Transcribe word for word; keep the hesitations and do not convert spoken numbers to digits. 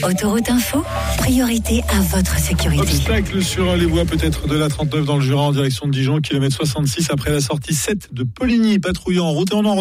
Autoroute Info, priorité à votre sécurité. Obstacle sur les voies peut-être de la trente-neuf dans le Jura en direction de Dijon, kilomètre soixante-six après la sortie sept de Poligny, patrouillant en route et en enroute.